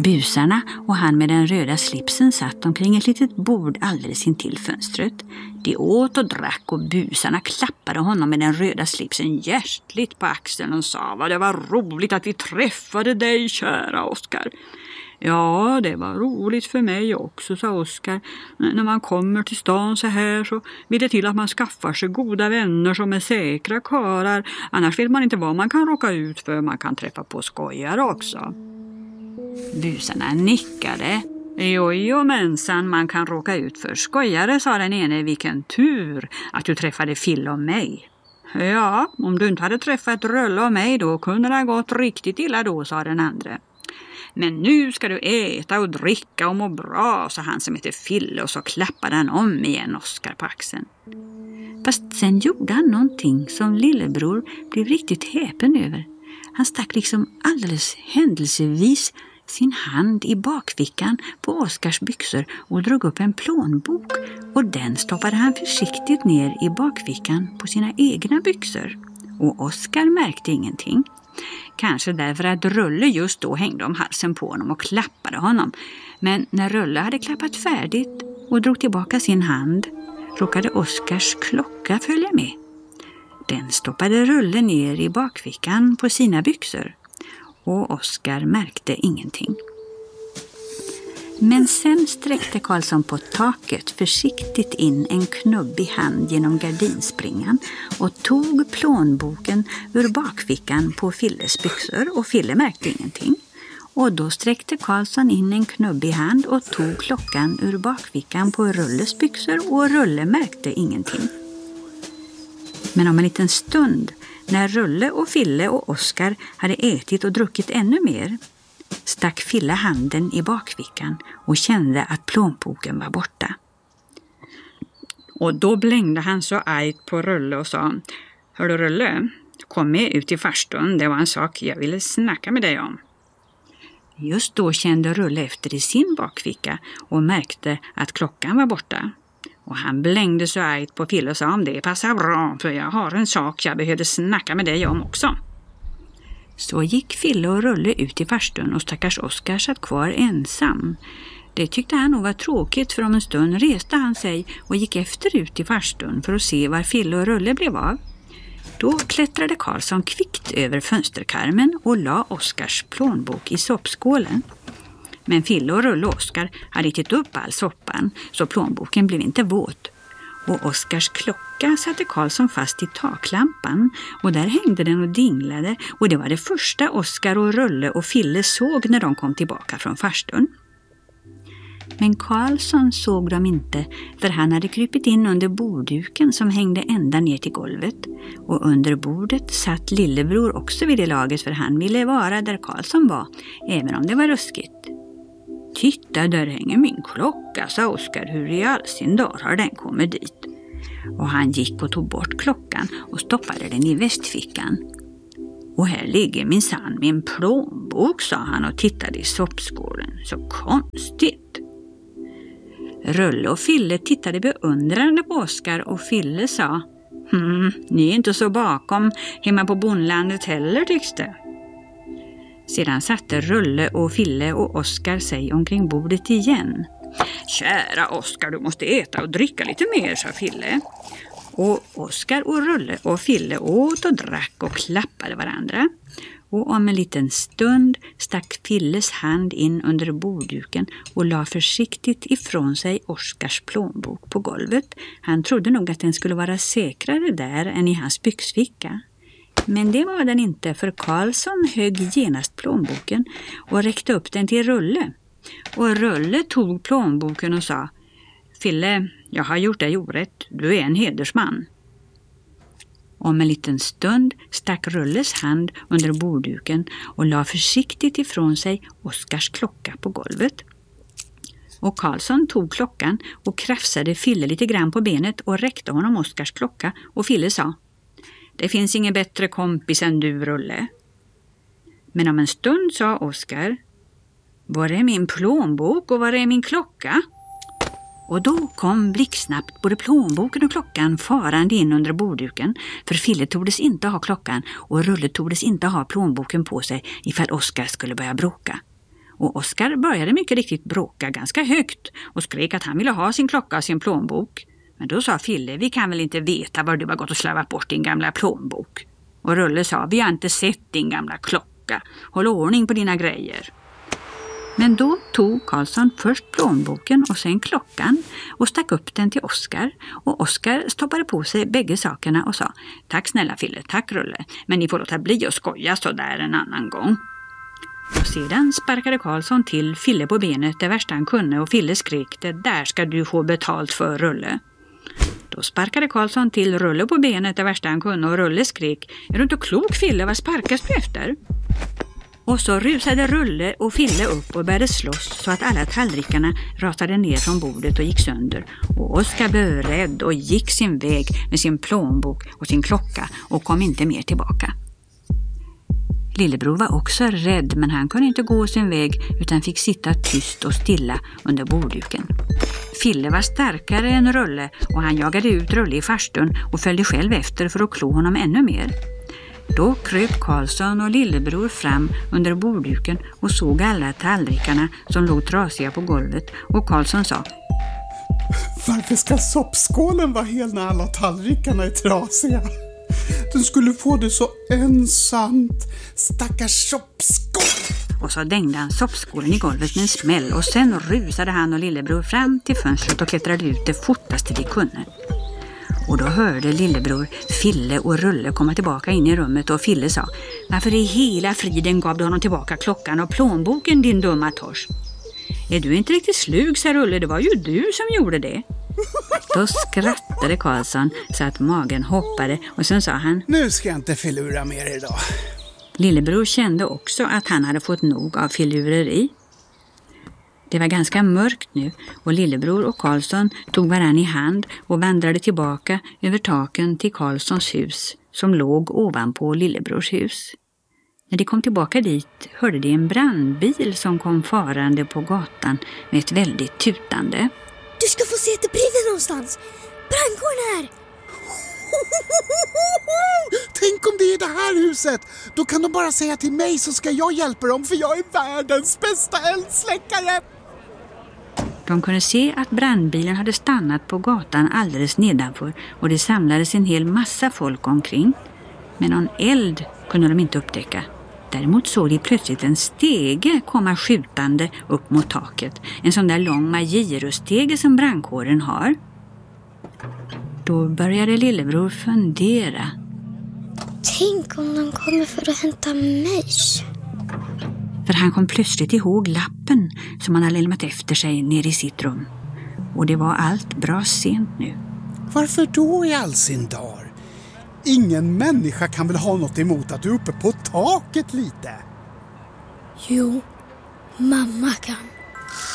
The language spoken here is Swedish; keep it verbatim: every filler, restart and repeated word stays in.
Busarna och han med den röda slipsen satt omkring ett litet bord alldeles intill fönstret. De åt och drack och busarna klappade honom med den röda slipsen hjärtligt på axeln och sa: vad det var roligt att vi träffade dig, kära Oskar. Ja, det var roligt för mig också, sa Oskar. När man kommer till stan så här så vill det till att man skaffar sig goda vänner som är säkra karlar. Annars vet man inte vad man kan råka ut för. Man kan träffa på skojare också. Busarna nickade. Jo, jo mensan, man kan råka ut för skojare, sa den ene. Vilken tur att du träffade Fille och mig. Ja, om du inte hade träffat Rölle och mig då kunde det ha gått riktigt illa då, sa den andra. Men nu ska du äta och dricka och må bra, sa han som heter Fille, och så klappade han om igen Oskar på axeln. Fast sen gjorde han någonting som lillebror blev riktigt häpen över. Han stack liksom alldeles händelsevis sin hand i bakfickan på Oskars byxor och drog upp en plånbok, och den stoppade han försiktigt ner i bakfickan på sina egna byxor. Och Oskar märkte ingenting. Kanske därför att Rölle just då hängde om halsen på honom och klappade honom. Men när Rölle hade klappat färdigt och drog tillbaka sin hand råkade Oskars klocka följa med. Den stoppade Rölle ner i bakfickan på sina byxor. Och Oskar märkte ingenting. Men sen sträckte Karlsson på taket försiktigt in en knubbig hand genom gardinspringan och tog plånboken ur bakfickan på Filles byxor, och Fille märkte ingenting. Och då sträckte Karlsson in en knubbig hand och tog klockan ur bakfickan på Rulles byxor, och Rulle märkte ingenting. Men om en liten stund, när Rulle och Fille och Oskar hade ätit och druckit ännu mer, stack Fille handen i bakfickan och kände att plånboken var borta. Och då blängde han så argt på Rulle och sa: Hörru Rulle, kom med ut i farstun, det var en sak jag ville snacka med dig om. Just då kände Rulle efter i sin bakficka och märkte att klockan var borta. Och han blängde så argt på Fille och sa: om det passar bra, för jag har en sak jag behövde snacka med dig om också. Så gick Fille och Rulle ut i farstun, och stackars Oskar satt kvar ensam. Det tyckte han nog var tråkigt, för om en stund reste han sig och gick efter ut i farstun för att se var Fille och Rulle blev av. Då klättrade Karlsson kvickt över fönsterkarmen och la Oskars plånbok i soppskålen. Men Fille och Rulle och Oskar hade ätit upp all soppan, så plånboken blev inte våt. Och Oskars klocka satte Karlsson fast i taklampan, och där hängde den och dinglade, och det var det första Oskar och Rulle och Fille såg när de kom tillbaka från farstun. Men Karlsson såg dem inte, för han hade krypit in under bordduken som hängde ända ner till golvet, och under bordet satt lillebror också vid det laget, för han ville vara där Karlsson var, även om det var ruskigt. Titta, där hänger min klocka, sa Oskar. Hur i all sin dag har den kommit dit? Och han gick och tog bort klockan och stoppade den i västfickan. Och här ligger minsann min plånbok, sa han och tittade i soppskålen. Så konstigt. Rulle och Fille tittade beundrande på Oskar, och Fille sa: hm, ni är inte så bakom hemma på bondlandet heller, tycks det. Sedan satte Rulle och Fille och Oskar sig omkring bordet igen. Kära Oskar, du måste äta och dricka lite mer, sa Fille. Och Oskar och Rulle och Fille åt och drack och klappade varandra. Och om en liten stund stack Filles hand in under bordduken och la försiktigt ifrån sig Oskars plånbok på golvet. Han trodde nog att den skulle vara säkrare där än i hans byxficka. Men det var den inte, för Karlsson högg genast plånboken och räckte upp den till Rulle. Och Rulle tog plånboken och sa: Fille, jag har gjort dig orätt. Du är en hedersman. Om en liten stund stack Rulles hand under bordduken och la försiktigt ifrån sig Oskars klocka på golvet. Och Karlsson tog klockan och krafsade Fille lite grann på benet och räckte honom Oskars klocka, och Fille sa: det finns ingen bättre kompis än du, Rulle. Men om en stund sa Oskar: var är min plånbok och var är min klocka? Och då kom blixtsnabbt både plånboken och klockan farande in under bordduken, för Fille tordes inte ha klockan och Rulle tordes inte ha plånboken på sig ifall Oskar skulle börja bråka. Och Oskar började mycket riktigt bråka ganska högt och skrek att han ville ha sin klocka och sin plånbok. Men då sa Fille, vi kan väl inte veta var du har gått och slavat bort din gamla plånbok. Och Rulle sa, vi har inte sett din gamla klocka. Håll ordning på dina grejer. Men då tog Karlsson först plånboken och sen klockan och stack upp den till Oskar. Och Oskar stoppade på sig bägge sakerna och sa, tack snälla Fille, tack Rulle, men ni får låta bli att skoja så där en annan gång. Och sedan sparkade Karlsson till Fille på benet det värsta han kunde och Fille skrek, det där ska du få betalt för Rulle. Då sparkade Karlsson till Rulle på benet det värsta han kunde och Rulle skrek, är du inte klok Fille, vad sparkas du efter? Och så rusade Rulle och Fille upp och började slåss så att alla tallrikarna rasade ner från bordet och gick sönder. Och Oskar blev rädd och gick sin väg med sin plånbok och sin klocka och kom inte mer tillbaka. Lillebror var också rädd, men han kunde inte gå sin väg utan fick sitta tyst och stilla under bordduken. Fille var starkare än Rulle och han jagade ut Rulle i farstun och följde själv efter för att klå honom ännu mer. Då kröp Karlsson och Lillebror fram under bordduken och såg alla tallrikarna som låg trasiga på golvet och Karlsson sa, varför ska soppskålen vara hel när alla tallrikarna är trasiga? Den skulle få det så ensamt, stackars soppskål! Och så dängde han soppskålen i golvet med en smäll och sen rusade han och Lillebror fram till fönstret och klättrade ut det fortaste de kunde. Och då hörde Lillebror Fille och Rulle komma tillbaka in i rummet och Fille sa, varför i hela friden gav du honom tillbaka klockan och plånboken, din dumma tors? Är du inte riktigt slug, sa Rulle, det var ju du som gjorde det. Då skrattade Karlsson så att magen hoppade och sen sa han, nu ska jag inte filura mer idag. Lillebror kände också att han hade fått nog av filureri. Det var ganska mörkt nu och Lillebror och Karlsson tog varann i hand och vandrade tillbaka över taken till Karlssons hus som låg ovanpå Lillebrors hus. När de kom tillbaka dit hörde de en brandbil som kom farande på gatan med ett väldigt tutande. Du ska få se att det brinner någonstans. Brandkåren här. Tänk om det är det här huset. Då kan de bara säga till mig så ska jag hjälpa dem för jag är världens bästa eldsläckare. De kunde se att brandbilen hade stannat på gatan alldeles nedanför och det samlades en hel massa folk omkring. Men någon eld kunde de inte upptäcka. Däremot såg de plötsligt en stege komma skjutande upp mot taket. En sån där lång magirustege som brandkåren har. Då började Lillebror fundera. Tänk om de kommer för att hämta mig. För han kom plötsligt ihåg lappen som han hade lämnat efter sig ner i sitt rum. Och det var allt bra sent nu. Varför då i all sin dar? Ingen människa kan väl ha något emot att du är uppe på taket lite? Jo, mamma kan.